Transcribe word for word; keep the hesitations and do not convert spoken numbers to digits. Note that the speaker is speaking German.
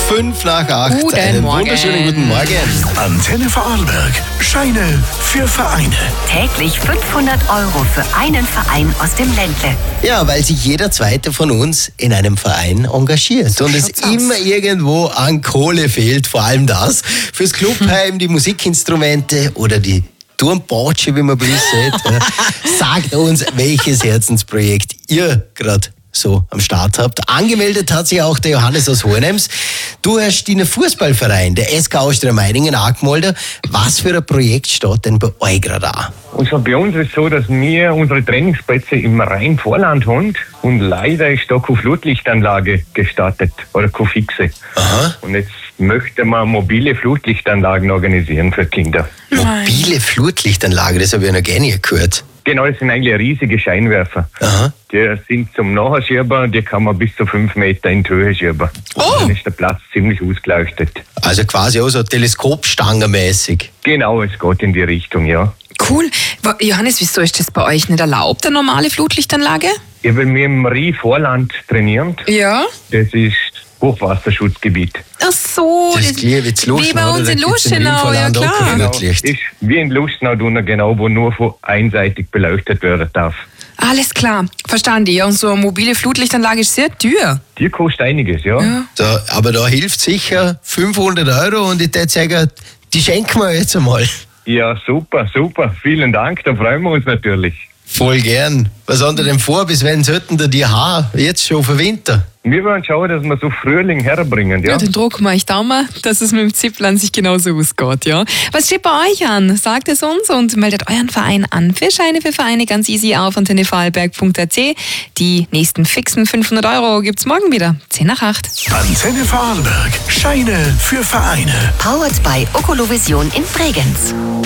Fünf nach acht. Guten Einen Morgen. wunderschönen guten Morgen. Antenne Vorarlberg. Scheine für Vereine. Täglich fünfhundert Euro für einen Verein aus dem Ländle. Ja, weil sich jeder Zweite von uns in einem Verein engagiert und es schaut's aus. immer irgendwo an Kohle fehlt, vor allem das. Fürs Clubheim, die Musikinstrumente oder die Turmbatsche, wie man bei uns sagt. Ja. Sagt uns, welches Herzensprojekt ihr gerade so am Start habt. Angemeldet hat sich auch der Johannes aus Hornems. Du hast den Fußballverein, der S K Austria Meiningen, angemeldet. Was für ein Projekt steht denn bei euch gerade an? Also bei uns ist es so, dass wir unsere Trainingsplätze im Rhein-Vorland haben und leider ist da keine Flutlichtanlage gestartet oder keine fixe. Aha. Und jetzt möchten wir mobile Flutlichtanlagen organisieren für Kinder. Mobile Flutlichtanlage, das habe ich ja noch gar nicht gehört. Genau, das sind eigentlich riesige Scheinwerfer. Aha. Die sind zum Nachschieben, die kann man bis zu fünf Meter in die Höhe schieben. Und Oh. dann ist der Platz ziemlich ausgeleuchtet. Also quasi auch so teleskopstangenmäßig. Genau, es geht in die Richtung, ja. Cool. Wa- Johannes, wieso ist das bei euch nicht erlaubt, eine normale Flutlichtanlage? Ich will mir im Rie-Vorland trainieren. Ja. Das ist Hochwasserschutzgebiet. Ach so. Das ist gleich wie zu Wie bei Lustenau, uns oder? in Da gibt's in Lustenau, ja Ringvorland auch klar. kein Genau, Flutlicht. ist wie in Lustenau drinnen, genau, wo nur von einseitig beleuchtet werden darf. Alles klar, verstanden. Ja, und so eine mobile Flutlichtanlage ist sehr teuer. Die kostet einiges, ja. Ja. Da, aber da hilft sicher fünfhundert Euro und ich würde sagen, die schenken wir jetzt einmal. Ja, super, super. Vielen Dank, da freuen wir uns natürlich. Voll gern. Was haben wir denn vor? Bis wann sollten da die Haare jetzt schon für Winter? Wir wollen schauen, dass wir so Frühling herbringen, ja. Ja, den Druck mache ich da mal, dass es mit dem Zipplan sich genauso ausgeht, ja. Was steht bei euch an? Sagt es uns und meldet euren Verein an. Für Scheine für Vereine ganz easy auf antenne vorarlberg punkt a t. Die nächsten fixen fünfhundert Euro gibt's morgen wieder. zehn nach acht. Antenne Vorarlberg. Scheine für Vereine. Powered by Okolovision in Bregenz.